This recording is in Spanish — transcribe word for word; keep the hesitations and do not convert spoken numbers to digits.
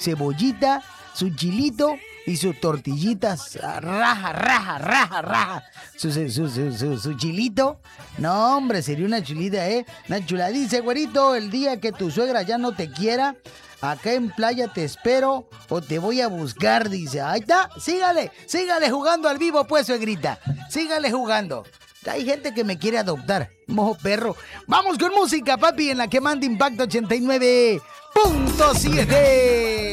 cebollita, su chilito y sus tortillitas, raja, raja, raja, raja, su, su, su, su, su, su chilito. No, hombre, sería una chulita, ¿eh? Una chula. Dice, güerito, el día que tu suegra ya no te quiera, acá en playa te espero o te voy a buscar, dice. Ahí está, sígale, sígale jugando al vivo, pues, suegrita. Sígale jugando. Hay gente que me quiere adoptar, mojo perro. Vamos con música, papi, en la que manda Impacto ochenta y nueve punto siete.